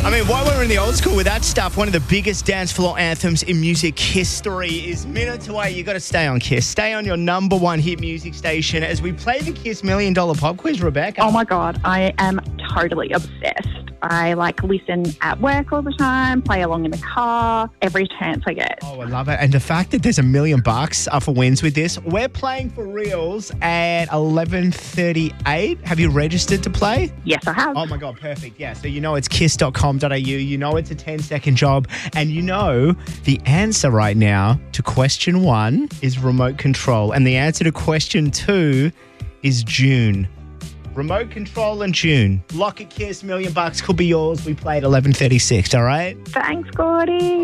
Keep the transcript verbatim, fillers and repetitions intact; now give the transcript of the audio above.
I mean, while we're in the old school with that stuff, one of the biggest dance floor anthems in music history is Minutes Away. You got to stay on Kiss. Stay on your number one hit music station as we play the Kiss Million Dollar Pop Quiz, Rebecca. Oh my God, I am totally obsessed. I like listen at work all the time, play along in the car, every chance I get. Oh, I love it. And the fact that there's a million bucks up for wins with this, we're playing for reals at eleven thirty-eight. Have you registered to play? Yes, I have. Oh my God, perfect. Yeah, so you know it's kiss dot com dot a u. You know it's a ten second job. And you know the answer right now to question one is remote control. And the answer to question two is June. Remote control and June. Lock it, Kiss, million bucks could be yours. We play at eleven thirty-six, all right? Thanks, Gordy.